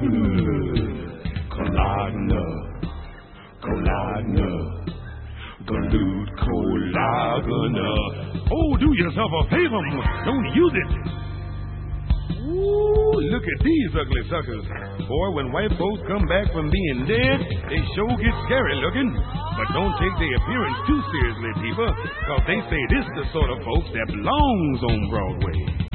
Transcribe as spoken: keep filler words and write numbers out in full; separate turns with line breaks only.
Collagna, Collagna, Galoot Collagna. Oh, do yourself a favor, don't use it. Ooh, look at these ugly suckers. Boy, when white folks come back from being dead, they sure get scary looking. But don't take their appearance too seriously, people, because they say this is the sort of folks that belongs on Broadway.